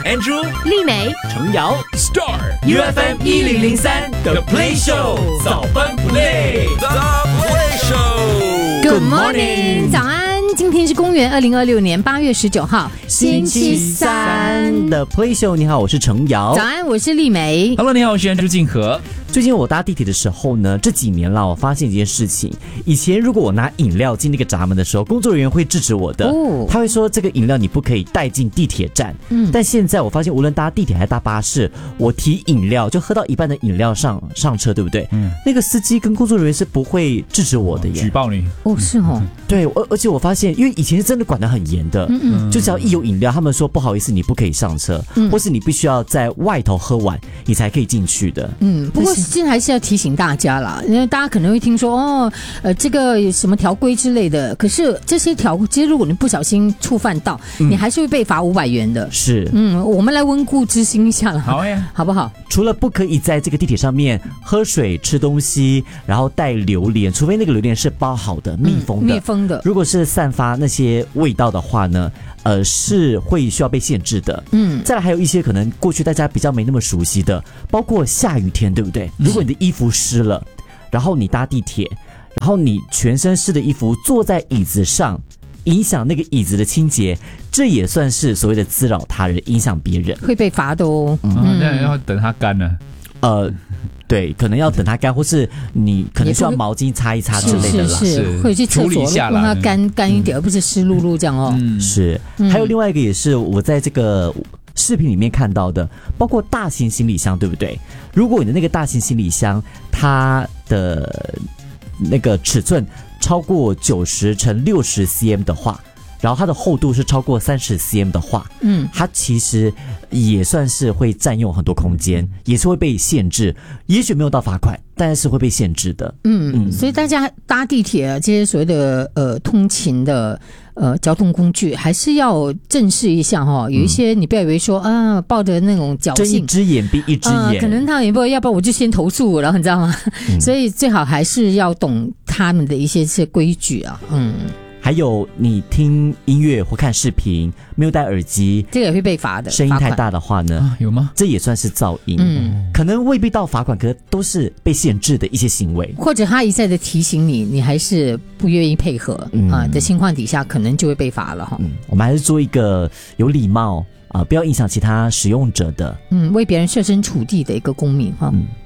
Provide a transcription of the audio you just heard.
Andrew、 丽美、 程瑶、Star UFM 1003 The Play Show 早班不累 The Play Show。Good morning， 早安。今天是公元2026年8月19号，星期三的 Play Show。你好，我是程瑶。 早安，我是丽美。 Hello， 你好，我是Andrew静和。 最近我搭地铁的时候呢，这几年啦，我发现一件事情。以前如果我拿饮料进那个闸门的时候，工作人员会制止我的，他会说这个饮料你不可以带进地铁站。但现在我发现，无论搭地铁还是搭巴士，我提饮料就喝到一半的饮料上车，对不对？那个司机跟工作人员是不会制止我的耶， 举报你。 是哦。 对，而且我发现，因为以前是真的管得很严的，就只要一有饮料，他们说不好意思，你不可以上车，或是你必须要在外头喝完，你才可以进去的。 不过现在还是要提醒大家啦，因为大家可能会听说这个有什么条规之类的，可是这些条规，其实如果你不小心触犯到，你还是会被罚500元的。 是， 我们来温故知新一下了， 好呀， 好不好？ 除了不可以在这个地铁上面喝水、吃东西，然后带榴莲，除非那个榴莲是包好的、密封的。如果是散发那些味道的话呢，是会需要被限制的。再来还有一些可能过去大家比较没那么熟悉的，包括下雨天，对不对？如果你的衣服湿了，然后你搭地铁，然后你全身湿的衣服坐在椅子上，影响那个椅子的清洁，这也算是所谓的滋扰他人，影响别人， 会被罚的哦。 那要等它干了。 对，可能要等它干，或是你可能需要毛巾擦一擦之类的啦。 是，或者去厕所让它干一点，而不是湿漉漉这样哦。 是，还有另外一个也是我在这个视频里面看到的，包括大型行李箱，对不对？如果你的那个大型行李箱它的那个尺寸超过90×60cm 的话，然后它的厚度是超过30cm 的话，它其实也算是会占用很多空间，也是会被限制，也许没有到罚款，但是会被限制的。 所以大家搭地铁这些所谓的通勤的交通工具，还是要正视一下哈。有一些你不要以为说抱着那种侥幸，睁一只眼闭一只眼， 可能他也不要不然我就先投诉，然后你知道吗？所以最好还是要懂他们的一些规矩啊。 还有你听音乐或看视频没有戴耳机， 这个也会被罚的。 声音太大的话呢， 有吗？ 这也算是噪音。可能未必到罚款，可是都是被限制的一些行为。 或者他一再的提醒你，你还是不愿意配合的情况底下，可能就会被罚了哈。 我们还是做一个有礼貌不要影响其他使用者的， 为别人设身处地的一个公民哈。